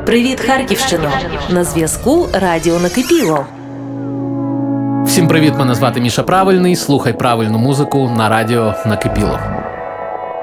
Привіт, Харківщино! На зв'язку Радіо Накипіло. Всім привіт, мене звати Міша Правильний. Слухай правильну музику на Радіо Накипіло.